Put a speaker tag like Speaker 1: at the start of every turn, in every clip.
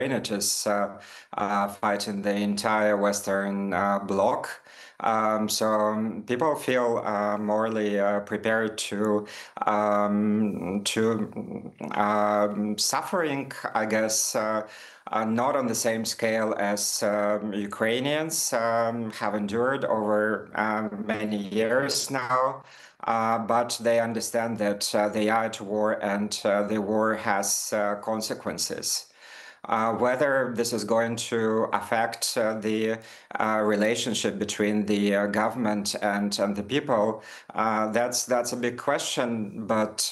Speaker 1: it is fighting the entire Western bloc. So people feel morally prepared to suffering, I guess, not on the same scale as Ukrainians have endured over many years now. But they understand that they are at war, and the war has consequences. Whether this is going to affect the relationship between the government and the people, that's a big question. But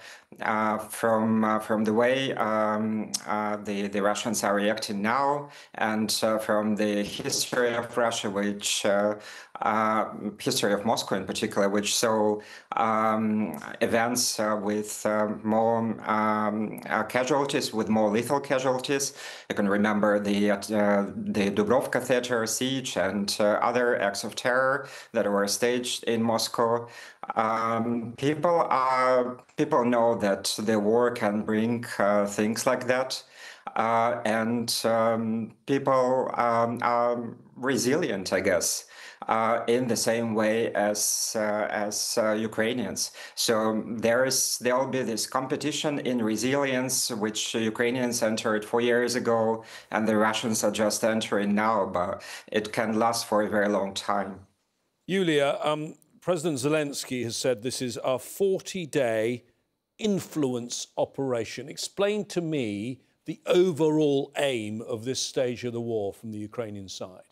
Speaker 1: from the way the Russians are reacting now, and from the history of Russia, which history of Moscow in particular, which saw events with more casualties, with more lethal casualties. You can remember the Dubrovka theater siege and other acts of terror that were staged in Moscow. People know that the war can bring things like that. And people are resilient, I guess, in the same way as Ukrainians. So there will be this competition in resilience, which Ukrainians entered 4 years ago, and the Russians are just entering now, but it can last for a very long time.
Speaker 2: Yulia, President Zelensky has said this is a 40-day influence operation. Explain to me the overall aim of this stage of the war from the Ukrainian side.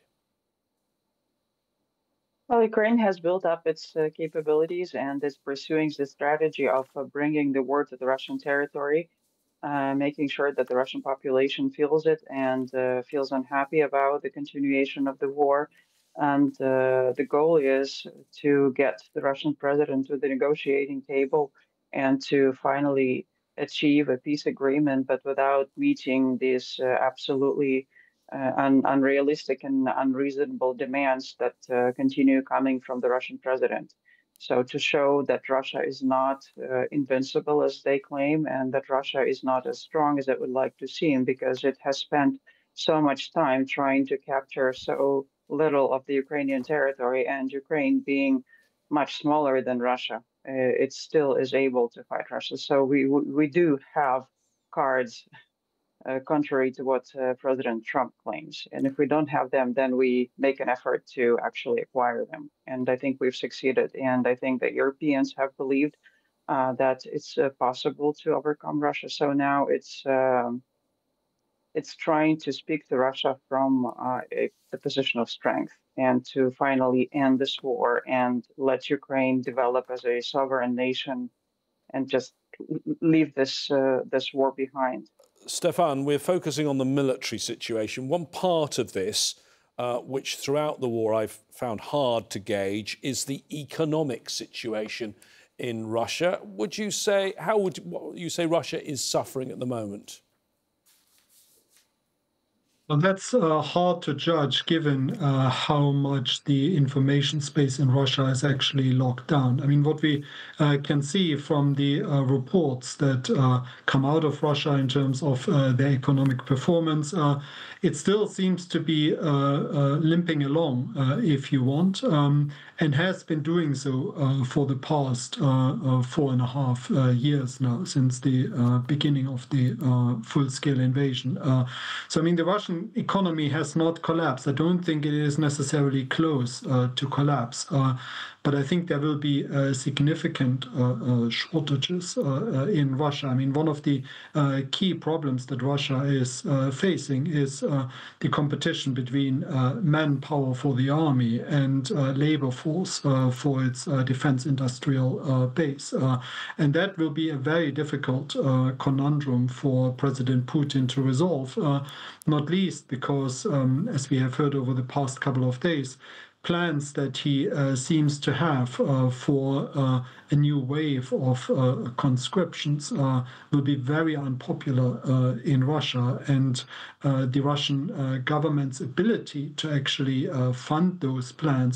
Speaker 3: Well, Ukraine has built up its capabilities and is pursuing the strategy of bringing the war to the Russian territory, making sure that the Russian population feels it and feels unhappy about the continuation of the war. And the goal is to get the Russian president to the negotiating table and to finally achieve a peace agreement, but without meeting these absolutely unrealistic and unreasonable demands that continue coming from the Russian president. So to show that Russia is not invincible as they claim, and that Russia is not as strong as it would like to seem, because it has spent so much time trying to capture so little of the Ukrainian territory, and Ukraine being much smaller than Russia, it still is able to fight Russia. So we do have cards contrary to what President Trump claims. And if we don't have them, then we make an effort to actually acquire them. And I think we've succeeded. And I think that Europeans have believed that it's possible to overcome Russia. So now it's trying to speak to Russia from the position of strength, and to finally end this war and let Ukraine develop as a sovereign nation and just leave this war behind.
Speaker 2: Stefan, we're focusing on the military situation. One part of this, which throughout the war I've found hard to gauge, is the economic situation in Russia. Would you say, what would you say Russia is suffering at the moment?
Speaker 4: Well, that's hard to judge, given how much the information space in Russia is actually locked down. I mean, what we can see from the reports that come out of Russia in terms of their economic performance, it still seems to be limping along, if you want, and has been doing so for the past 4.5 years now, since the beginning of the full-scale invasion. So, I mean, the Russian economy has not collapsed. I don't think it is necessarily close to collapse, but I think there will be significant shortages in Russia. I mean, one of the key problems that Russia is facing is the competition between manpower for the army and labor force for its defense industrial base. And that will be a very difficult conundrum for President Putin to resolve, not least because, as we have heard over the past couple of days, plans that he seems to have for a new wave of conscriptions will be very unpopular in Russia, and the Russian government's ability to actually fund those plans